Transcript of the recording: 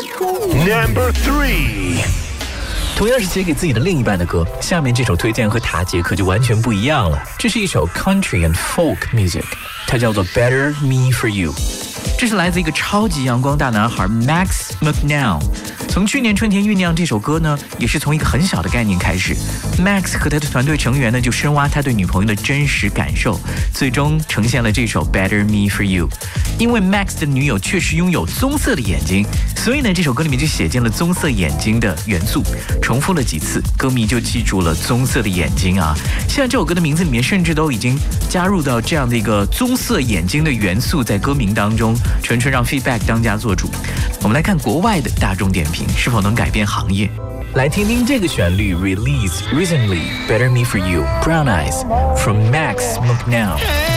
Number 3。 同样是写给自己的另一半的歌，下面这首推荐和塔杰克就完全不一样了。这是一首 country and folk music， 它叫做 Better Me For You。这是来自一个超级阳光大男孩 Max McNown。从去年春天酝酿这首歌呢，也是从一个很小的概念开始。Max 和他的团队成员呢，就深挖他对女朋友的真实感受，最终呈现了这首 Better Me For You。因为 Max 的女友确实拥有棕色的眼睛，所以呢，这首歌里面就写进了棕色眼睛的元素，重复了几次，歌迷就记住了棕色的眼睛啊。现在这首歌的名字里面甚至都已经加入到这样的一个棕色眼睛的元素在歌名当中，纯纯让 feedback 当家做主。我们来看国外的大众点评是否能改变行业。来听听这个旋律 Release Recently Better Me For You Brown Eyes from Max McNown。